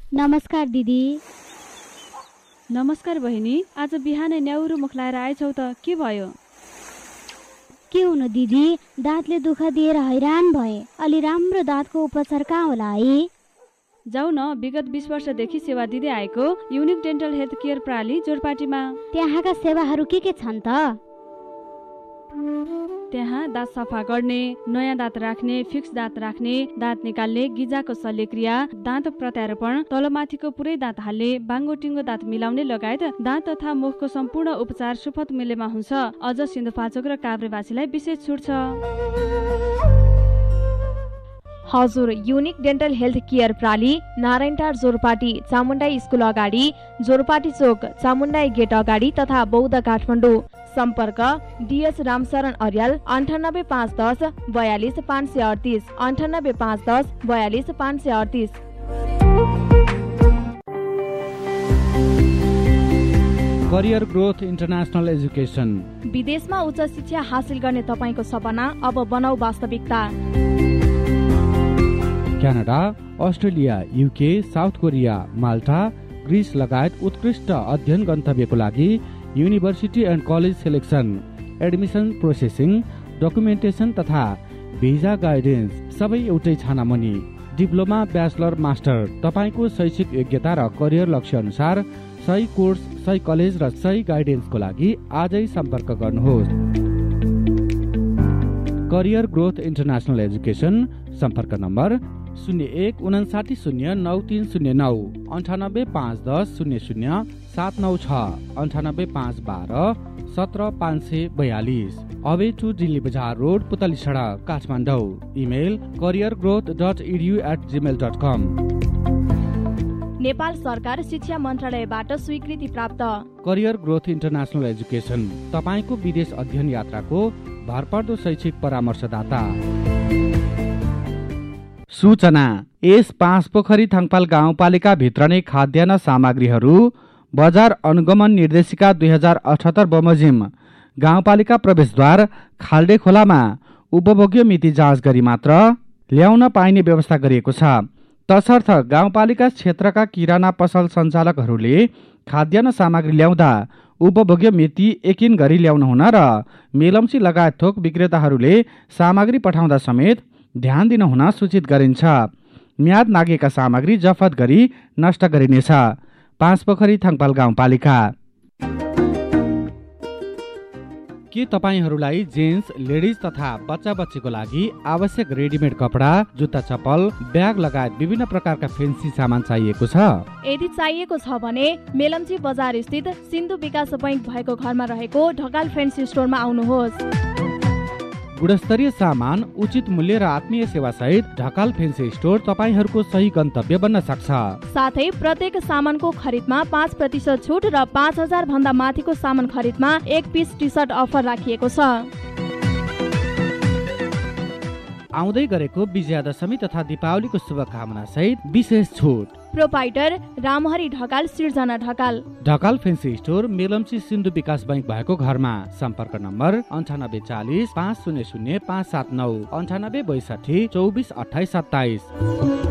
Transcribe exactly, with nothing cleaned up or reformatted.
नमस्कार दिदी। नमस्कार बहिनी, आज बिहानै न्याउरो मुख लाएर आएछौ त के भयो? के हुनु दिदी, दाँतले दुःख दिएर हैरान भए। अलि राम्रो दाँतको उपचार कहाँ होला है? जाऊ न, विगत बीस वर्षदेखि सेवा दिँदै आएको युनिक डेन्टल हेल्थ केयर प्रणाली जोरपाटीमा। त्यहाँका सेवाहरू के के छन् त? त्यहाँ दाँत सफा गर्ने, नयाँ दाँत राख्ने, फिक्स दाँत राख्ने, दाँत निकाल्ने, गिजाको शल्यक्रिया, दाँत प्रत्यारोपण, तलमाथिको पुरै दाँत हाल्ने, बाङ्गोटिङ्गो दाँत मिलाउने लगायत दाँत तथा मुखको सम्पूर्ण उपचार सुपथ मूल्यमा हुन्छ। अझ सिन्धुपाल्चोक र काभ्रेवासीलाई विशेष छुट छ। हजुर, युनिक डेन्टल हेल्थ केयर प्रणाली नारायणटार जोरपाटी चामुण्डाई स्कुल अगाडि, जोरपाटी चोक चामुण्डाई गेट अगाडि तथा बौद्ध काठमाडौँ। सम्पर्क डिएस रामशरण अर्याल अन्ठानब्बे पाँच दस बयालिस पाँच सय अडतिस अन्ठानब्बे पाँच दस बयालिस पाँच सय अडतिस। Career growth international education. विदेशमा उच्च शिक्षा हासिल गर्ने तपाईँको सपना अब बनाऊ वास्तविकता। Canada, Australia, UK, south Korea, माल्टा, ग्रिस लगायत उत्कृष्ट अध्ययन गन्तव्यको लागि university and college selection, admission processing, documentation तथा भिजा गाइडेन्स सबै एउटै छानामुनि। डिप्लोमा, ब्याचलर, मास्टर तपाईँको शैक्षिक योग्यता र करियर लक्ष्य अनुसार सही कोर्स, सही कलेज र सही गाइडेन्सको लागि आजै सम्पर्क गर्नुहोस्। Career growth international education. सम्पर्क नम्बर शून्य एक उनासाठी शून्य नौ तीन शून्य नौ अन्ठानब्बे पाँच दस शून्य शून्य सात नौ छ अन्ठानब्बे पाँच बाह्र सत्र पाँच सय बयालिस। अवे टू दिल्ली बजार रोड, पुतली सडक, Kathmandu. Email career growth dot edu at Gmail dot कम। नेपाल सरकार शिक्षा मन्त्रालयबाट स्वीकृति प्राप्त करियर ग्रोथ इन्टरनेसनल एजुकेसन तपाईँको विदेश अध्ययन यात्राको भरपर्दो शैक्षिक परामर्शदाता। सूचना, यस पाँच पोखरी थङपाल गाउँपालिका भित्र नै खाद्यान्न सामग्रीहरू बजार अनुगमन निर्देशिका दुई हजार अठहत्तर बमोजिम गाउँपालिका प्रवेशद्वार खाल्डे खोलामा उपभोग्य मिति जाँच गरी मात्र ल्याउन पाइने व्यवस्था गरिएको छ। तसर्थ गाउँपालिका क्षेत्रका किराना पसल सञ्चालकहरूले खाद्यान्न सामग्री ल्याउँदा उपभोग्य मिति यकिन गरी ल्याउनु हुन र मेलम्ची लगायत थोक विक्रेताहरूले सामग्री पठाउँदा समेत ध्यान दिन हुन सूचित गरिन्छ। म्याद नागेका सामग्री जफत गरी नष्ट गरिनेछ। पाँच पोखरी थङपाल गाउँपालिका। के तपाईहरूलाई जेन्ट्स, लेडिज तथा बच्चा बच्चीको लागि आवश्यक रेडिमेड कपडा, जुत्ता, चप्पल, ब्याग लगायत विभिन्न प्रकारका फेन्सी सामान चाहिएको छ? यदि चाहिएको छ भने मेलम्ची बजार स्थित सिन्धु विकास बैंक भएको घरमा रहेको ढकाल फेन्सी स्टोरमा आउनुहोस्। गुणस्तरीय सामान, उचित मूल्य र आत्मीय सेवा सहित ढकाल फेन्सी स्टोर तपाईहरूको सही गन्तव्य बन्न सक्छ। साथै प्रत्येक सामानको खरिदमा पाँच प्रतिशत छुट र पाँच हजार भन्दा माथिको सामान खरिदमा एक पिस टी सर्ट अफर राखिएको छ। आउँदै गरेको विजयादशमी तथा दीपावलीको शुभकामना सहित विशेष छुट। प्रोपाइटर रामहरि ढकाल, सिर्जना ढकाल। ढकाल फेन्सी स्टोर मेलम्ची सिन्धु विकास बैंक भएको घरमा। सम्पर्क नम्बर अन्ठानब्बे चालिस पाँच शून्य शून्य पाँच सात नौ अन्ठानब्बे बैसठी चौबिस अठाइस सत्ताइस।